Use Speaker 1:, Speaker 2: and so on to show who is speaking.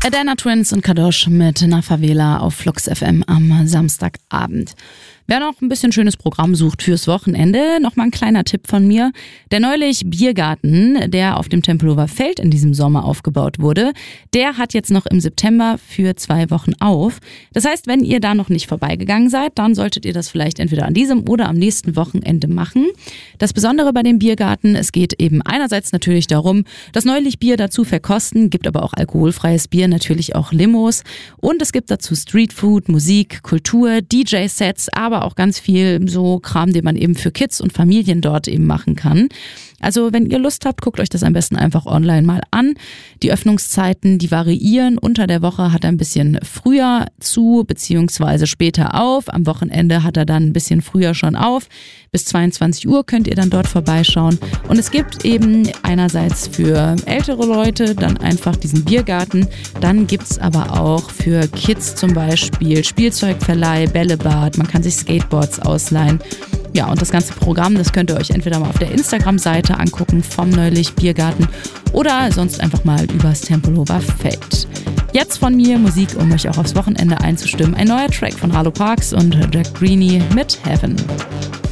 Speaker 1: Adana Twins und Kadosh mit Na Favela auf Flux FM am Samstagabend. Wer noch ein bisschen schönes Programm sucht fürs Wochenende, nochmal ein kleiner Tipp von mir. Der neulich Biergarten, der auf dem Tempelhofer Feld in diesem Sommer aufgebaut wurde, der hat jetzt noch im September für 2 Wochen auf. Das heißt, wenn ihr da noch nicht vorbeigegangen seid, dann solltet ihr das vielleicht entweder an diesem oder am nächsten Wochenende machen. Das Besondere bei dem Biergarten, es geht eben einerseits natürlich darum, das neulich Bier dazu verkosten, gibt aber auch alkoholfreies Bier, natürlich auch Limos. Und es gibt dazu Streetfood, Musik, Kultur, DJ-Sets, aber auch ganz viel so Kram, den man eben für Kids und Familien dort eben machen kann. Also wenn ihr Lust habt, guckt euch das am besten einfach online mal an. Die Öffnungszeiten, die variieren. Unter der Woche hat er ein bisschen früher zu, beziehungsweise später auf. Am Wochenende hat er dann ein bisschen früher schon auf. Bis 22 Uhr könnt ihr dann dort vorbeischauen. Und es gibt eben einerseits für ältere Leute dann einfach diesen Biergarten. Dann gibt's aber auch für Kids zum Beispiel Spielzeugverleih, Bällebad. Man kann sich Skateboards ausleihen. Ja, und das ganze Programm, das könnt ihr euch entweder mal auf der Instagram-Seite angucken vom neulich Biergarten oder sonst einfach mal übers Tempelhofer Feld. Jetzt von mir Musik, um euch auch aufs Wochenende einzustimmen. Ein neuer Track von Harlow Parks und Jack Greeny mit Heaven.